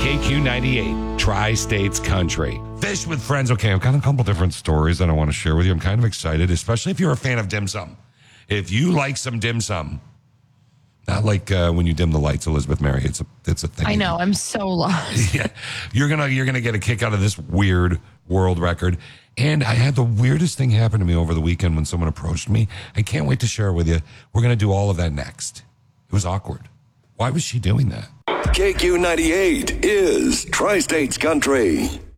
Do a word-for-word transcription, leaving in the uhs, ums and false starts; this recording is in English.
K Q ninety-eight, Tri-States Country. Fish with friends. Okay, I've got a couple different stories that I want to share with you. I'm kind of excited, especially if you're a fan of dim sum. If you like some dim sum, not like uh, when you dim the lights, Elizabeth Mary. It's a it's a thing. I know. I'm so lost. Yeah, you're gonna you're gonna get a kick out of this weird world record. And I had the weirdest thing happen to me over the weekend when someone approached me. I can't wait to share it with you. We're gonna do all of that next. It was awkward. Why was she doing that? K Q ninety-eight is Tri-States Country.